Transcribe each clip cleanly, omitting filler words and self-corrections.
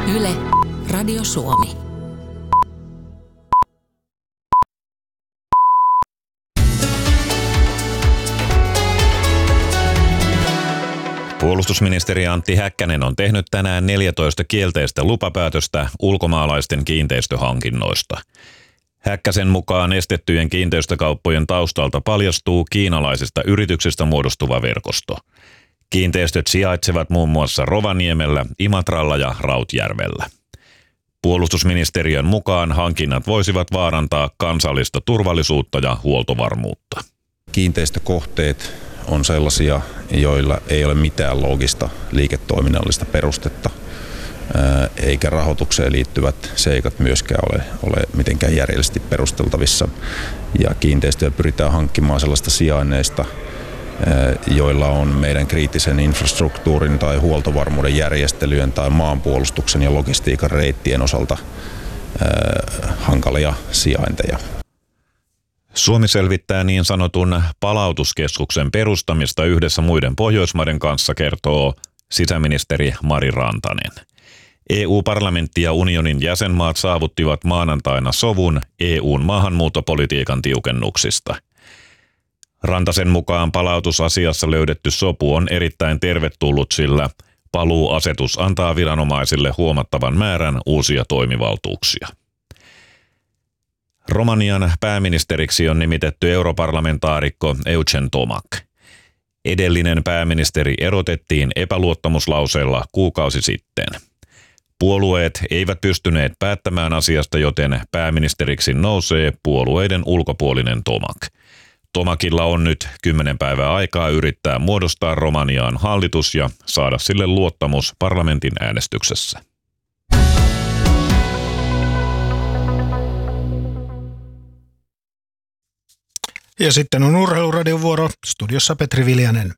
Yle, Radio Suomi. Puolustusministeri Antti Häkkänen on tehnyt tänään 14 kielteistä lupapäätöstä ulkomaalaisten kiinteistöhankinnoista. Häkkäsen mukaan estettyjen kiinteistökauppojen taustalta paljastuu kiinalaisista yrityksistä muodostuva verkosto. Kiinteistöt sijaitsevat muun muassa Rovaniemellä, Imatralla ja Rautjärvellä. Puolustusministeriön mukaan hankinnat voisivat vaarantaa kansallista turvallisuutta ja huoltovarmuutta. Kiinteistökohteet on sellaisia, joilla ei ole mitään loogista liiketoiminnallista perustetta, eikä rahoitukseen liittyvät seikat myöskään ole mitenkään järjellisesti perusteltavissa. Ja kiinteistöjä pyritään hankkimaan sellaista sijainneista, joilla on meidän kriittisen infrastruktuurin tai huoltovarmuuden järjestelyjen tai maanpuolustuksen ja logistiikan reittien osalta hankalia sijainteja. Suomi selvittää niin sanotun palautuskeskuksen perustamista yhdessä muiden Pohjoismaiden kanssa, kertoo sisäministeri Mari Rantanen. EU-parlamentti ja unionin jäsenmaat saavuttivat maanantaina sovun EU:n maahanmuuttopolitiikan tiukennuksista. Rantasen mukaan palautusasiassa löydetty sopu on erittäin tervetullut, sillä paluuasetus antaa viranomaisille huomattavan määrän uusia toimivaltuuksia. Romanian pääministeriksi on nimitetty europarlamentaarikko Eugen Tomac. Edellinen pääministeri erotettiin epäluottamuslauseella kuukausi sitten. Puolueet eivät pystyneet päättämään asiasta, joten pääministeriksi nousee puolueiden ulkopuolinen Tomac. Tomacilla on nyt 10 päivää aikaa yrittää muodostaa Romaniaan hallitus ja saada sille luottamus parlamentin äänestyksessä. Ja sitten on Urheiluradion vuoro, studiossa Petri Viljanen.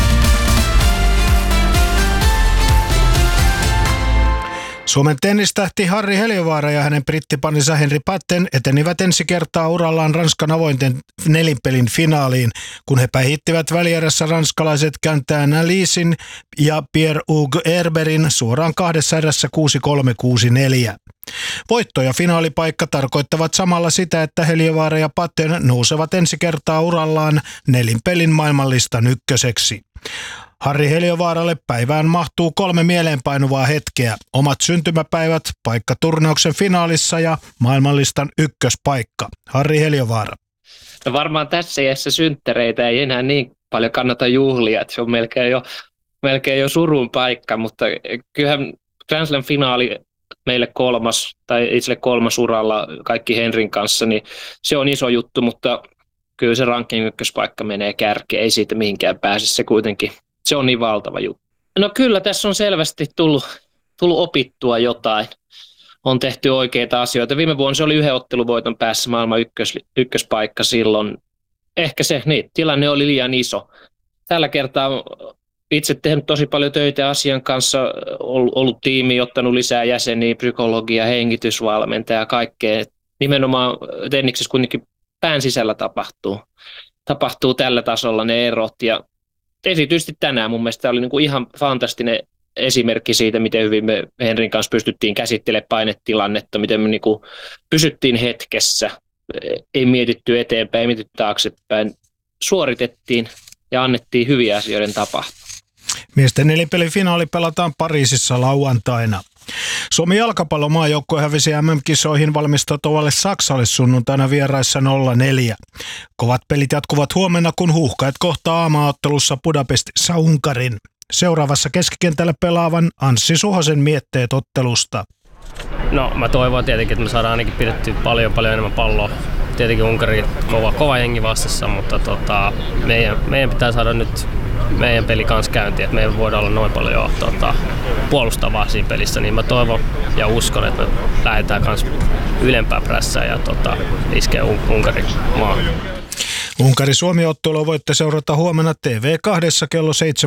Suomen tennistähti Harri Heliövaara ja hänen brittiparinsa Henri Patten etenivät ensi kertaa urallaan Ranskan avointen nelinpelin finaaliin, kun he päihittivät välierässä ranskalaiset Quentin Alisin ja Pierre-Hugues Herberin suoraan 2 erässä 6-3, 6-4. Voitto ja finaalipaikka tarkoittavat samalla sitä, että Heliövaara ja Patten nousevat ensi kertaa urallaan nelinpelin maailmanlistan ykköseksi. Harri Heliövaaralle päivään mahtuu 3 mieleenpainuvaa hetkeä. Omat syntymäpäivät, paikka turnauksen finaalissa ja maailmanlistan ykköspaikka. Harri Heliövaara. No varmaan tässä iässä synttäreitä ei enää niin paljon kannata juhlia, että se on melkein jo surun paikka, mutta kyllähän Grand Slam finaali meille 3. tai itselle 3. uralla kaikki Henrin kanssa, niin se on iso juttu, mutta kyllä se ranking ykköspaikka menee kärkeen, ei siitä mihinkään pääse, se kuitenkin, se on niin valtava juttu. No kyllä tässä on selvästi tullut opittua jotain, on tehty oikeita asioita. Viime vuonna se oli 1 otteluvoiton päässä maailman ykköspaikka silloin, ehkä se tilanne oli liian iso. Tällä kertaa itse tehnyt tosi paljon töitä asian kanssa, ollut tiimi, ottanut lisää jäseniä, psykologia, hengitysvalmentaja ja kaikkea. Nimenomaan tenniksessä kuitenkin pään sisällä tapahtuu tällä tasolla ne erot. Ja erityisesti tänään mun mielestä oli niinku ihan fantastinen esimerkki siitä, miten hyvin me Henrin kanssa pystyttiin käsittelemään painetilannetta, miten me niinku pysyttiin hetkessä, ei mietitty eteenpäin, ei mietitty taaksepäin, suoritettiin ja annettiin hyviä asioiden tapahtua. Miesten nelinpelin finaali pelataan Pariisissa lauantaina. Suomen jalkapallomaajoukkue hävisi MM-kisoihin valmistautuvalle Saksalle sunnuntaina vieraissa 0-4. Kovat pelit jatkuvat huomenna, kun Huuhkajat kohtaa aamaottelussa Budapestissa Unkarin. Seuraavassa keskikentällä pelaavan Anssi Suhosen mietteet ottelusta. No mä toivon tietenkin, että me saadaan ainakin pidettyä paljon enemmän palloa. Tietenkin Unkari kova jengi vastassa, mutta meidän pitää saada nyt meidän peli kanssa käyntiin, että me ei voida olla noin paljon puolustavaa siinä pelissä, niin mä toivon ja uskon, että me lähdetään kanssa ylempää prässään ja iskee Unkarin maahan. Unkari-Suomi-ottelua voitte seurata huomenna TV2 kello 7.